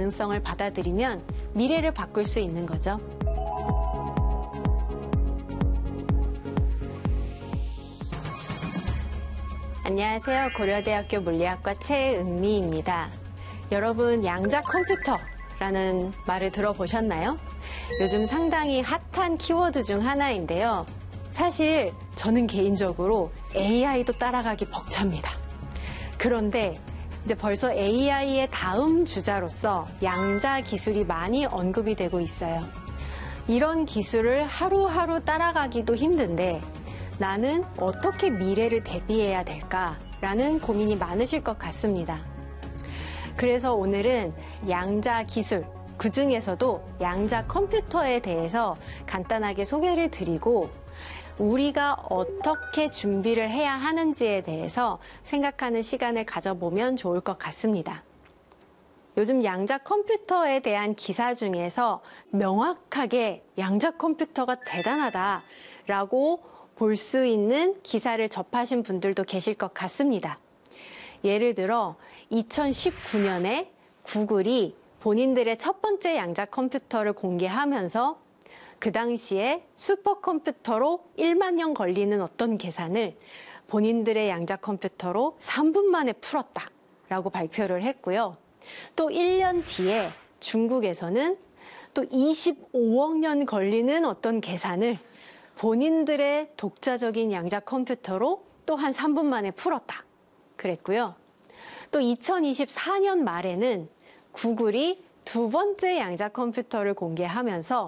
가능성을 받아들이면 미래를 바꿀 수 있는 거죠. 안녕하세요. 고려대학교 물리학과 최은미입니다. 여러분, 양자 컴퓨터라는 말을 들어보셨나요? 요즘 상당히 핫한 키워드 중 하나인데요. 사실 저는 개인적으로 AI도 따라가기 벅찹니다. 그런데 이제 벌써 AI의 다음 주자로서 양자 기술이 많이 언급이 되고 있어요. 이런 기술을 하루하루 따라가기도 힘든데 나는 어떻게 미래를 대비해야 될까라는 고민이 많으실 것 같습니다. 그래서 오늘은 양자 기술, 그 중에서도 양자 컴퓨터에 대해서 간단하게 소개를 드리고 우리가 어떻게 준비를 해야 하는지에 대해서 생각하는 시간을 가져보면 좋을 것 같습니다. 요즘 양자 컴퓨터에 대한 기사 중에서 명확하게 양자 컴퓨터가 대단하다라고 볼 수 있는 기사를 접하신 분들도 계실 것 같습니다. 예를 들어 2019년에 구글이 본인들의 첫 번째 양자 컴퓨터를 공개하면서 그 당시에 슈퍼컴퓨터로 1만 년 걸리는 어떤 계산을 본인들의 양자 컴퓨터로 3분 만에 풀었다라고 발표를 했고요. 또 1년 뒤에 중국에서는 또 25억 년 걸리는 어떤 계산을 본인들의 독자적인 양자 컴퓨터로 또 한 3분 만에 풀었다 그랬고요. 또 2024년 말에는 구글이 두 번째 양자 컴퓨터를 공개하면서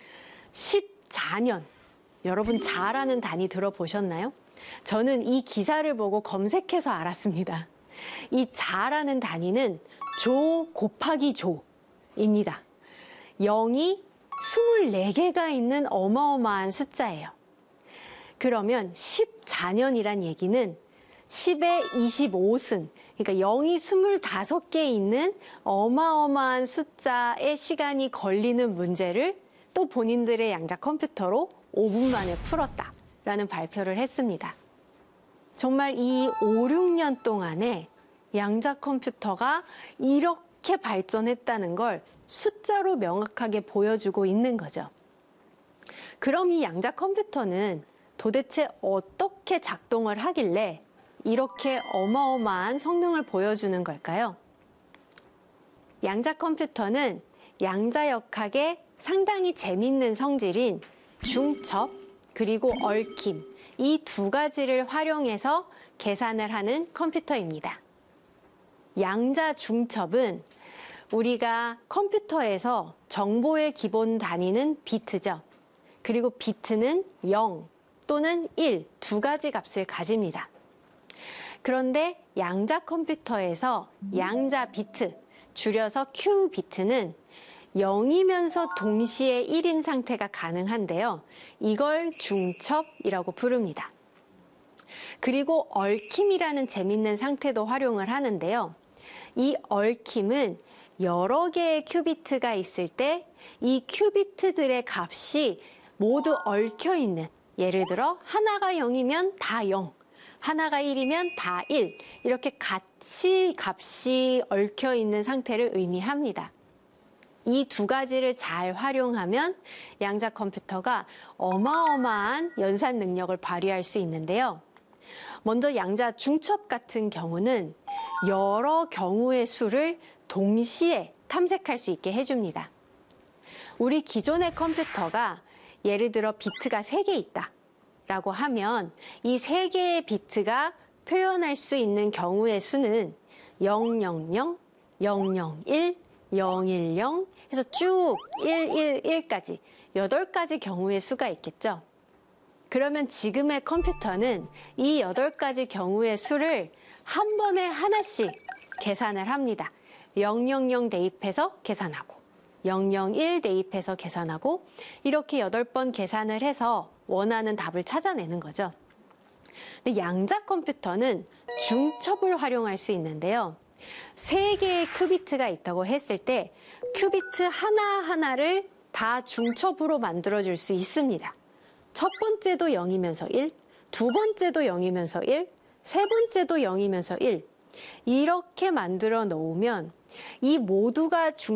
14년, 여러분 자라는 단위 들어보셨나요? 저는 이 기사를 보고 검색해서 알았습니다. 이 자라는 단위는 조 곱하기 조입니다. 0이 24개가 있는 어마어마한 숫자예요. 그러면 14년이란 얘기는 10의 25승, 그러니까 0이 25개 있는 어마어마한 숫자의 시간이 걸리는 문제를 또 본인들의 양자 컴퓨터로 5분 만에 풀었다라는 발표를 했습니다. 정말 이 5, 6년 동안에 양자 컴퓨터가 이렇게 발전했다는 걸 숫자로 명확하게 보여주고 있는 거죠. 그럼 이 양자 컴퓨터는 도대체 어떻게 작동을 하길래 이렇게 어마어마한 성능을 보여주는 걸까요? 양자 컴퓨터는 양자역학의 상당히 재밌는 성질인 중첩 그리고 얽힘, 이 두 가지를 활용해서 계산을 하는 컴퓨터입니다. 양자 중첩은 우리가 컴퓨터에서 정보의 기본 단위는 비트죠. 그리고 비트는 0 또는 1, 두 가지 값을 가집니다. 그런데 양자 컴퓨터에서 양자 비트, 줄여서 Q비트는 0이면서 동시에 1인 상태가 가능한데요. 이걸 중첩이라고 부릅니다. 그리고 얽힘이라는 재밌는 상태도 활용을 하는데요. 이 얽힘은 여러 개의 큐비트가 있을 때 이 큐비트들의 값이 모두 얽혀 있는, 예를 들어 하나가 0이면 다 0, 하나가 1이면 다 1, 이렇게 같이 값이 얽혀 있는 상태를 의미합니다. 이 두 가지를 잘 활용하면 양자 컴퓨터가 어마어마한 연산 능력을 발휘할 수 있는데요. 먼저 양자 중첩 같은 경우는 여러 경우의 수를 동시에 탐색할 수 있게 해줍니다. 우리 기존의 컴퓨터가 예를 들어 비트가 3개 있다 라고 하면 이 3개의 비트가 표현할 수 있는 경우의 수는 000, 001, 010 해서 쭉 111까지 8가지 경우의 수가 있겠죠. 그러면 지금의 컴퓨터는 이 8가지 경우의 수를 한 번에 하나씩 계산을 합니다. 000 대입해서 계산하고 001 대입해서 계산하고 이렇게 8번 계산을 해서 원하는 답을 찾아내는 거죠. 근데 양자 컴퓨터는 중첩을 활용할 수 있는데요. 3개의 큐비트가 있다고 했을 때 큐비트 하나하나를 다 중첩으로 만들어줄 수 있습니다. 첫 번째도 0이면서 1, 두 번째도 0이면서 1, 세 번째도 0이면서 1 이렇게 만들어 놓으면 이 모두가